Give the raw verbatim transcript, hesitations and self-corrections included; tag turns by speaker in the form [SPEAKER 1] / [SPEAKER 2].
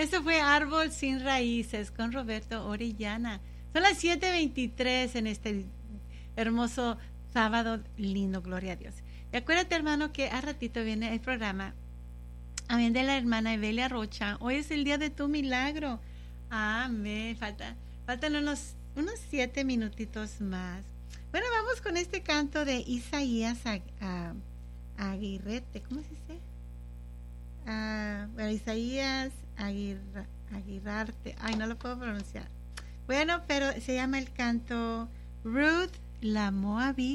[SPEAKER 1] Eso fue Árbol sin Raíces con Roberto Orellana. Son las siete veintitrés en este hermoso sábado lindo, gloria a Dios. Y acuérdate, hermano, que a ratito viene el programa amén de la hermana Evelia Rocha. Hoy es el día de tu milagro. Amén. Falta, faltan unos, unos siete minutitos más. Bueno, vamos con este canto de Isaías Ag, uh, Aguirrete. ¿Cómo se dice? Uh, bueno, Isaías Aguir, Aguirarte. Ay, no lo puedo pronunciar. Bueno, pero se llama el canto Ruth la Moabita.